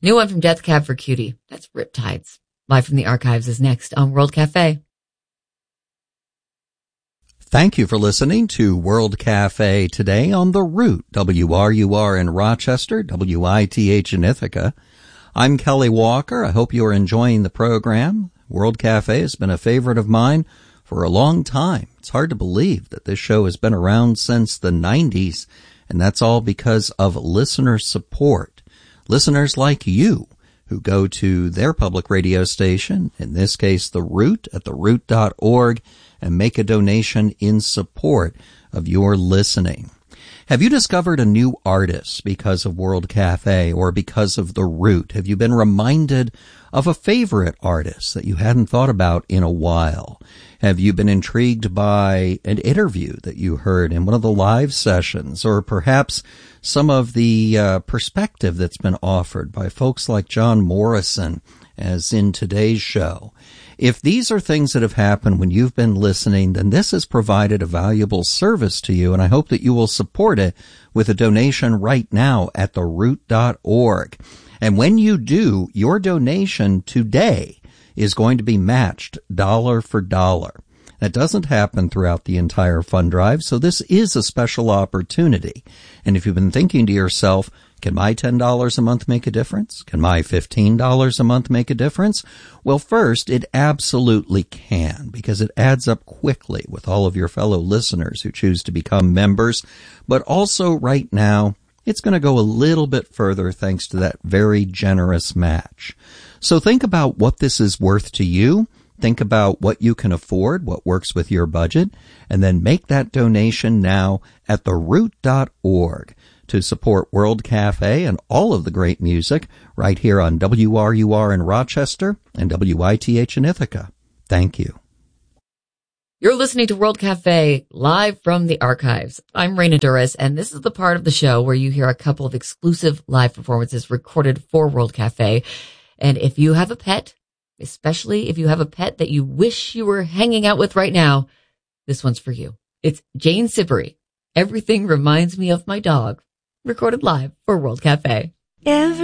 New one from Death Cab for Cutie. That's Riptides. Live from the Archives is next on World Cafe. Thank you for listening to World Cafe today on The Root, WRUR in Rochester, WITH in Ithaca. I'm Kelly Walker. I hope you are enjoying the program. World Cafe has been a favorite of mine for a long time. It's hard to believe that this show has been around since the 90s, and that's all because of listener support. Listeners like you who go to their public radio station, in this case The Root, at theroot.org, and make a donation in support of your listening. Have you discovered a new artist because of World Cafe or because of The Root? Have you been reminded of a favorite artist that you hadn't thought about in a while? Have you been intrigued by an interview that you heard in one of the live sessions, or perhaps some of the perspective that's been offered by folks like John Morrison, as in today's show? If these are things that have happened when you've been listening, then this has provided a valuable service to you, and I hope that you will support it with a donation right now at theroot.org. And when you do, your donation today is going to be matched dollar for dollar. That doesn't happen throughout the entire fund drive, so this is a special opportunity. And if you've been thinking to yourself, can my $10 a month make a difference? Can my $15 a month make a difference? Well, first, it absolutely can, because it adds up quickly with all of your fellow listeners who choose to become members. But also right now, it's going to go a little bit further thanks to that very generous match. So think about what this is worth to you. Think about what you can afford, what works with your budget, and then make that donation now at theroot.org to support World Cafe and all of the great music right here on WRUR in Rochester and WITH in Ithaca. Thank you. You're listening to World Cafe, live from the Archives. I'm Raina Duras, and this is the part of the show where you hear a couple of exclusive live performances recorded for World Cafe. And if you have a pet, especially if you have a pet that you wish you were hanging out with right now, this one's for you. It's Jane Siberry. Everything Reminds Me of My Dog, recorded live for World Cafe.